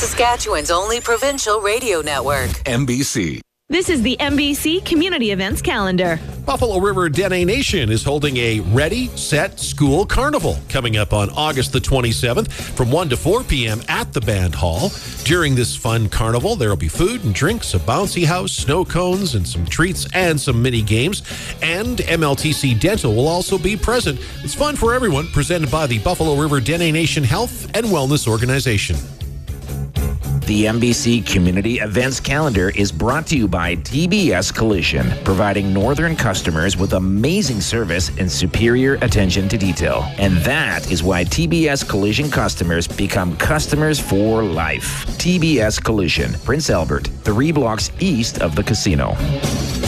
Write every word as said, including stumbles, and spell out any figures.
Saskatchewan's only provincial radio network. N B C. This is the N B C Community Events Calendar. Buffalo River Dene Nation is holding a Ready, Set, School Carnival coming up on August the twenty-seventh from one to four p.m. at the Band Hall. During this fun carnival, there will be food and drinks, a bouncy house, snow cones, and some treats and some mini games. And M L T C Dental will also be present. It's fun for everyone, presented by the Buffalo River Dene Nation Health and Wellness Organization. The N B C Community Events Calendar is brought to you by T B S Collision, providing northern customers with amazing service and superior attention to detail. And that is why T B S Collision customers become customers for life. T B S Collision, Prince Albert, three blocks east of the casino.